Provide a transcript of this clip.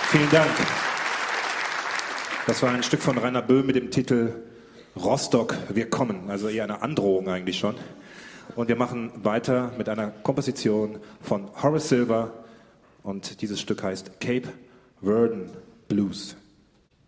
Vielen Dank. Das war ein Stück von Rainer Böhm mit dem Titel Rostock, wir kommen. Also eher eine Androhung eigentlich schon. Und wir machen weiter mit einer Komposition von Horace Silver. Und dieses Stück heißt Cape Verden Blues.